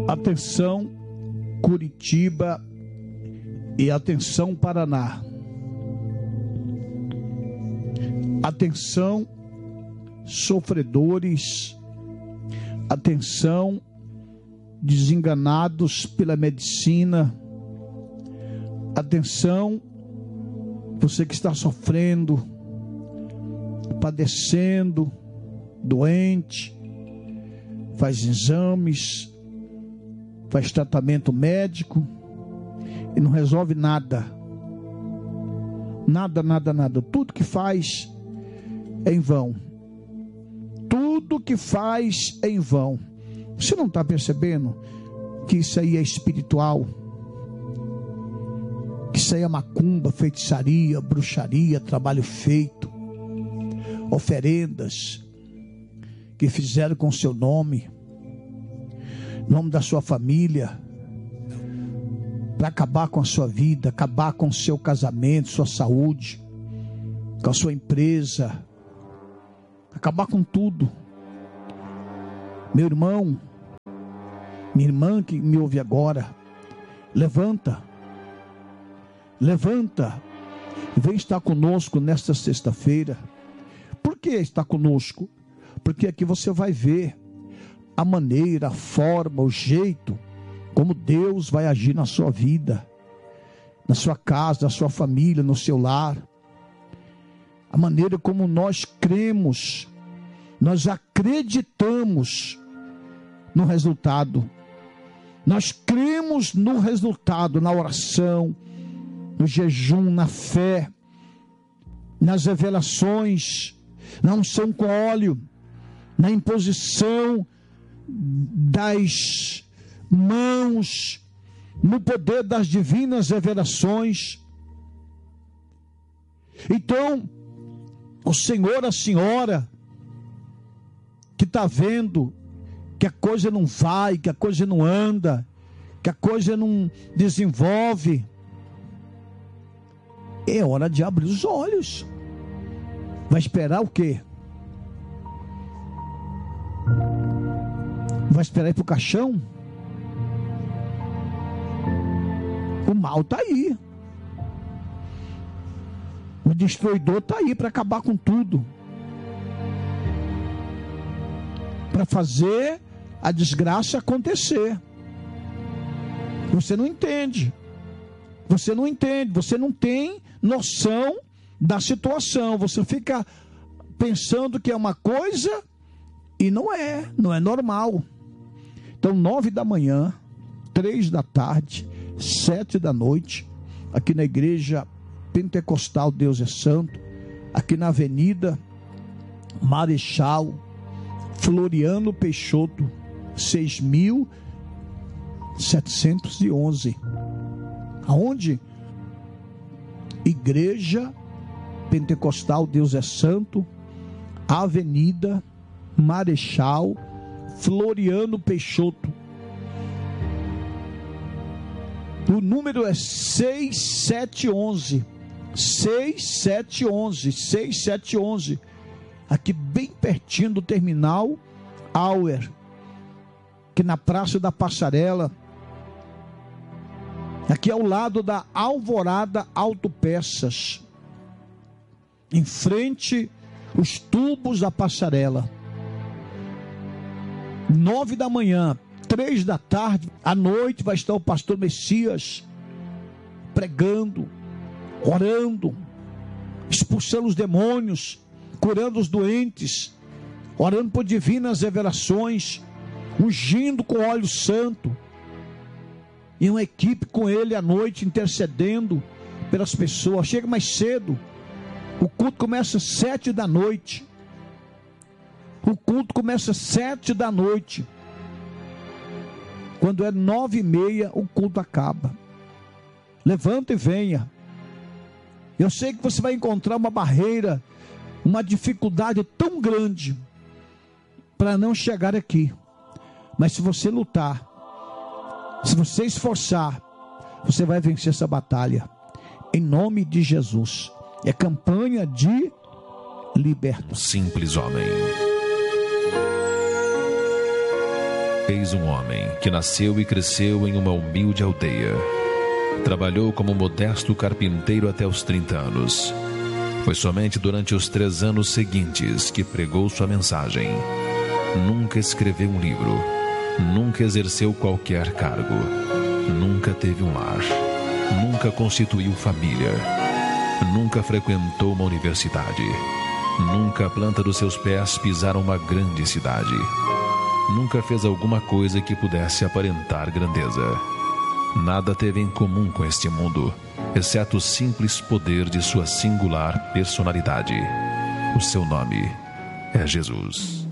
Atenção, Curitiba e atenção, Paraná. Atenção, sofredores. Atenção, desenganados pela medicina. Atenção, você que está sofrendo, padecendo, doente, faz exames, faz tratamento médico e não resolve nada. Nada. Tudo que faz é em vão. Tudo que faz é em vão. Você não está percebendo que isso aí é espiritual? Que isso aí é macumba, feitiçaria, bruxaria, trabalho feito, oferendas que fizeram com seu nome da sua família, para acabar com a sua vida, acabar com o seu casamento, sua saúde, com a sua empresa, acabar com tudo. Meu irmão, minha irmã que me ouve agora, levanta, vem estar conosco nesta sexta-feira. Por que estar conosco? Porque aqui você vai ver a maneira, a forma, o jeito como Deus vai agir na sua vida, na sua casa, na sua família, no seu lar. A maneira como nós cremos, nós acreditamos no resultado. Nós cremos no resultado, na oração, no jejum, na fé, nas revelações, na unção com óleo, na imposição das mãos, no poder das divinas revelações. Então, o senhor, a senhora, que está vendo que a coisa não vai, que a coisa não anda, que a coisa não desenvolve, é hora de abrir os olhos. Vai esperar o quê? Vai esperar ir para o caixão? O mal está aí. O destruidor está aí para acabar com tudo, para fazer a desgraça acontecer. Você não entende, você não tem noção da situação. Você fica pensando que é uma coisa e não é normal. Então 9 da manhã, 3 da tarde, 7 da noite, aqui na igreja Pentecostal Deus é Santo, aqui na Avenida Marechal Floriano Peixoto, 6.711. Aonde? Igreja Pentecostal Deus é Santo, Avenida Marechal Floriano Peixoto. O número é 6711. 6711. Aqui bem pertinho do terminal Auer, aqui na Praça da Passarela, aqui ao lado da Alvorada Autopeças, em frente os tubos da passarela. 9 da manhã, 3 da tarde, à noite vai estar o pastor Messias pregando, orando, expulsando os demônios, curando os doentes, orando por divinas revelações, ungindo com óleo santo, e uma equipe com ele à noite intercedendo pelas pessoas. Chega mais cedo, o culto começa às 7 da noite. O culto começa às 7 da noite. Quando é 9h30, o culto acaba. Levanta e venha. Eu sei que você vai encontrar uma barreira, uma dificuldade tão grande para não chegar aqui. Mas se você lutar, se você esforçar, você vai vencer essa batalha. Em nome de Jesus. É campanha de libertação. Simples homem. Eis um homem que nasceu e cresceu em uma humilde aldeia. Trabalhou como modesto carpinteiro até os 30 anos. Foi somente durante os 3 anos seguintes que pregou sua mensagem. Nunca escreveu um livro. Nunca exerceu qualquer cargo. Nunca teve um lar. Nunca constituiu família. Nunca frequentou uma universidade. Nunca a planta dos seus pés pisaram uma grande cidade. Nunca fez alguma coisa que pudesse aparentar grandeza. Nada teve em comum com este mundo, exceto o simples poder de sua singular personalidade. O seu nome é Jesus.